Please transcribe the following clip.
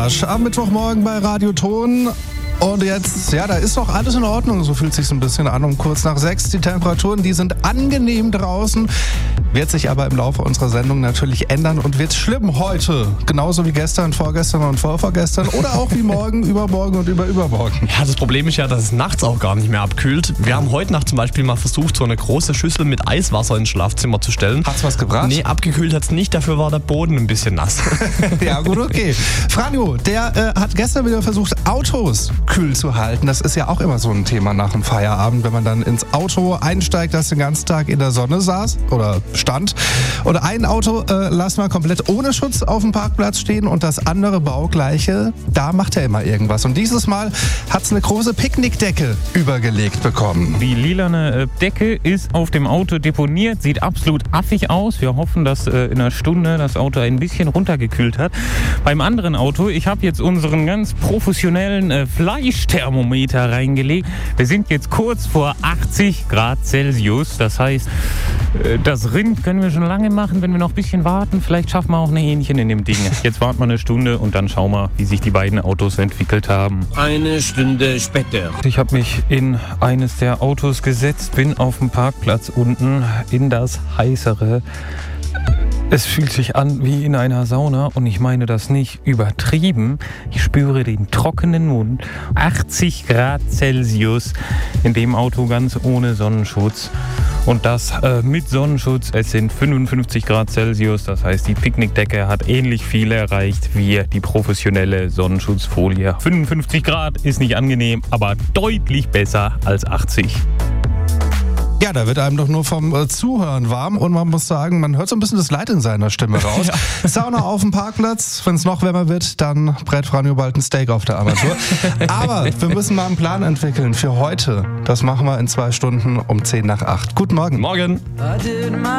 Am Mittwochmorgen bei Radio Ton. Und jetzt, ja, da ist doch alles in Ordnung. So fühlt es sich ein bisschen an. Um kurz nach 6. Die Temperaturen, die sind angenehm draußen. Wird sich aber im Laufe unserer Sendung natürlich ändern und wird schlimm heute. Genauso wie gestern, vorgestern und vorvorgestern. Oder auch wie morgen, übermorgen und übermorgen. Ja, das Problem ist ja, dass es nachts auch gar nicht mehr abkühlt. Wir haben heute Nacht zum Beispiel mal versucht, so eine große Schüssel mit Eiswasser ins Schlafzimmer zu stellen. Hat's was gebracht? Nee, abgekühlt hat's nicht. Dafür war der Boden ein bisschen nass. Ja, gut, okay. Franjo, der hat gestern wieder versucht, Autos kühl zu halten. Das ist ja auch immer so ein Thema nach dem Feierabend, wenn man dann ins Auto einsteigt, das den ganzen Tag in der Sonne saß oder stand. Oder ein Auto lassen wir komplett ohne Schutz auf dem Parkplatz stehen und das andere baugleiche, da macht er immer irgendwas. Und dieses Mal hat es eine große Picknickdecke übergelegt bekommen. Die lilane Decke ist auf dem Auto deponiert, sieht absolut affig aus. Wir hoffen, dass in einer Stunde das Auto ein bisschen runtergekühlt hat. Beim anderen Auto, ich habe jetzt unseren ganz professionellen Fleischthermometer reingelegt. Wir sind jetzt kurz vor 80 Grad Celsius. Das heißt, das Rind können wir schon lange machen, wenn wir noch ein bisschen warten. Vielleicht schaffen wir auch ein Hähnchen in dem Ding. Jetzt warten wir eine Stunde und dann schauen wir, wie sich die beiden Autos entwickelt haben. Eine Stunde später. Ich habe mich in eines der Autos gesetzt, bin auf dem Parkplatz unten in das heißere. Es fühlt sich an wie in einer Sauna und ich meine das nicht übertrieben. Ich spüre den trockenen Mund. 80 Grad Celsius in dem Auto ganz ohne Sonnenschutz. Und das mit Sonnenschutz. Es sind 55 Grad Celsius. Das heißt, die Picknickdecke hat ähnlich viel erreicht wie die professionelle Sonnenschutzfolie. 55 Grad ist nicht angenehm, aber deutlich besser als 80. Ja, da wird einem doch nur vom Zuhören warm und man muss sagen, man hört so ein bisschen das Leid in seiner Stimme raus. Ja. Sauna auf dem Parkplatz, wenn es noch wärmer wird, dann brät Franjo bald ein Steak auf der Armatur. Aber wir müssen mal einen Plan entwickeln für heute. Das machen wir in 2 Stunden um 7:50. Guten Morgen. Morgen.